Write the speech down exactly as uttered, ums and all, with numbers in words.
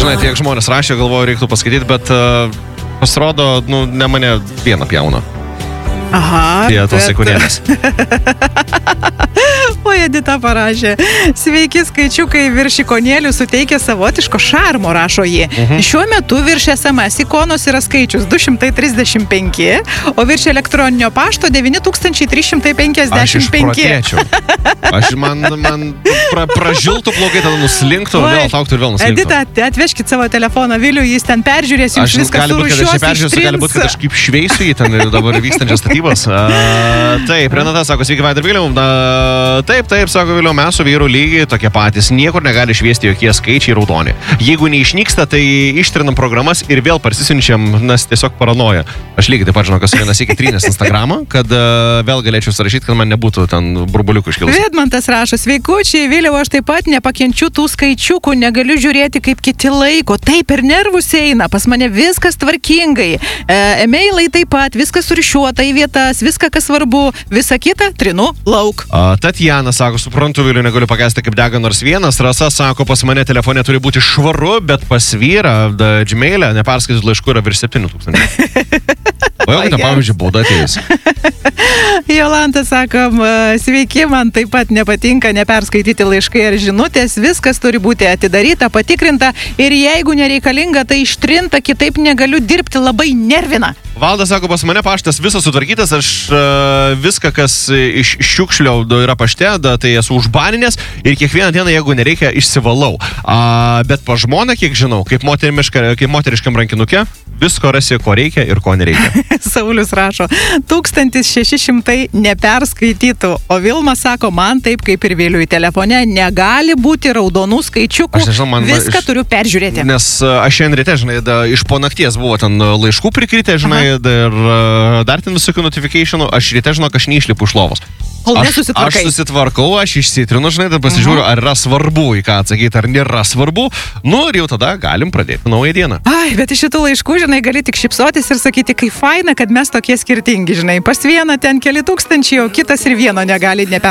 Žinai, tiek žmonės rašė, galvoju, reiktų paskaityti, bet uh, pasirodo, nu, ne mane vieną pjauna. Aha. Tie tos bet... ikonėlės. O Edita parašė. Sveiki, skaičiukai virš ikonėlių suteikia savotiško šarmo, rašo ji. Mhm. Šiuo metu virš es em es ikonos yra skaičius du šimtai trisdešimt penki, o virš elektroninio pašto devyni tūkstančiai trys šimtai penkiasdešimt penki. Aš išprotėčiau. Aš man, man pra, pražiltų plaukai, tada nuslinktų, Oi. vėl tauktų ir vėl nuslinktų. Edita, atvežkit savo telefoną Vilių, jis ten peržiūrės, jums viską surūšiuos, ištrins. Gali būt, kad aš kaip šveisiu jį ten dabar vykstančias statybas. Uh, taip, Renata sako, sveiki, Vaida ir Viliau. Uh, taip, taip, sako Viliau, mes su vyru lygiai tokie patys. Niekur negali šviesti jokie skaičiai raudoni. Jeigu neišnyksta, tai ištrinam programas ir vėl parsisiunčiam, nes tiesiog paranoja. Aš lygiai taip pat žinau, kas vienas iki trynės Instagramą, kad uh, vėl galėčiau surašyti, kad man nebūtų ten burbuliukų iškilus. Vidmantas rašo, sveikučiai, Viliau, aš taip pat nepakenčiu tų skaičiukų, negaliu žiūrėti, kaip kiti laiko. Taip ir nervus eina, pas mane viskas tvarkingai. E, emailai taip pat, viskas surišiuota į vietas, viską, kas svarbu, visa kita, trinu lauk. A, Tatjana sako, suprantu, Viliu, negaliu pakęsti, kaip dega nors vienas. Rasa sako, pas mane telefone turi būti švaru, bet pas vyrą, Gmail'e, neperskaityt laiškų yra virš septynių tūkstančių. O jeigu, ten, pavyzdžiui, bauda atėjus. Jolanta sako, sveiki, man taip pat nepatinka neperskaityti laiškai ar žinutės, viskas turi būti atidaryta, patikrinta ir jeigu nereikalinga, tai ištrinta, kitaip negaliu dirbti, labai nervina. Valdas sako, pas mane paštas visas sutvarkytas, aš uh, viską, kas iš šiukšlio yra pašte, da, tai esu užbaninęs ir kiekvieną dieną, jeigu nereikia, išsivalau. Uh, bet pa žmoną, kiek žinau, kaip, kaip moteriškam rankinuke, visko rasi, ko reikia ir ko nereikia. Saulius rašo, tūkstantis šeši šimtai neperskaitytų, o Vilma sako, man taip kaip ir Viliui telefone negali būti raudonų skaičiukų, nežinau, man, viską iš, turiu peržiūrėti. Nes aš šiandien ryte, žinai, da, iš po nakties buvo ten laiškų prikritę, žinai, da, ir dar ten visokių notifikationų, aš ryte, žinau, aš neišlipu iš lovos. Aš, aš susitvarkau, aš išsitrinu, žinai, tada pasižiūriu, ar yra svarbu į ką atsakyti, ar nėra svarbu. Nu ir jau tada galim pradėti naują dieną. Ai, bet iš šitų laiškų, žinai, gali tik šipsotis ir sakyti, kaip faina, kad mes tokie skirtingi, žinai. Pas vieną ten keli tūkstančiai, o kitas ir vieno negali neperskaityti.